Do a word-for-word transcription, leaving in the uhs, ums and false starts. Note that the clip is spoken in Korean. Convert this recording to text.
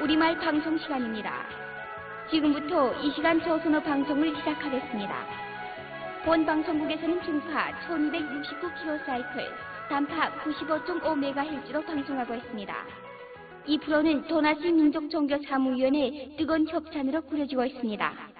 우리말 방송 시간입니다. 지금부터 이 시간 조선어 방송을 시작하겠습니다. 본 방송국에서는 중파 천이백육십구 킬로사이클, 단파 구십오 점 오 메가헤르츠로 방송하고 있습니다. 이 프로는 도나시 민족종교사무위원회 뜨거운 협찬으로 꾸려지고 있습니다.